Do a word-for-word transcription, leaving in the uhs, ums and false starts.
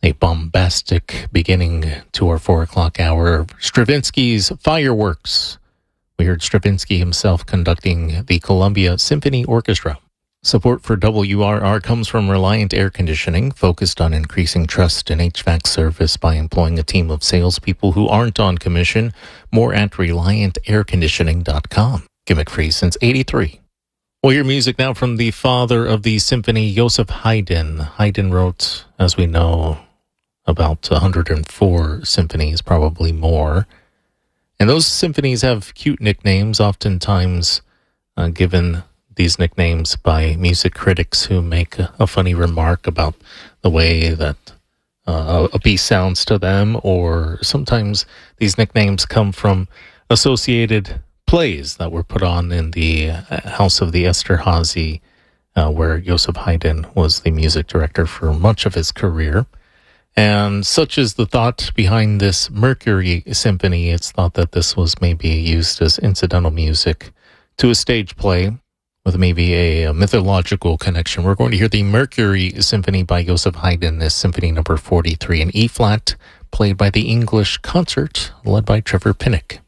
A bombastic beginning to our four o'clock hour. Stravinsky's Fireworks. We heard Stravinsky himself conducting the Columbia Symphony Orchestra. Support for W R R comes from Reliant Air Conditioning, focused on increasing trust in H V A C service by employing a team of salespeople who aren't on commission. More at reliant air conditioning dot com. Gimmick free since eighty-three. We'll hear music now from the father of the symphony, Joseph Haydn. Haydn wrote, as we know, about one hundred four symphonies, probably more. And those symphonies have cute nicknames, oftentimes uh, given these nicknames by music critics who make a, a funny remark about the way that uh, a piece sounds to them, or sometimes these nicknames come from associated plays that were put on in the House of the Esterházy, uh, where Joseph Haydn was the music director for much of his career. And such is the thought behind this Mercury Symphony. It's thought that this was maybe used as incidental music to a stage play with maybe a, a mythological connection. We're going to hear the Mercury Symphony by Joseph Haydn, this symphony number forty-three in E-flat, played by the English Concert, led by Trevor Pinnock.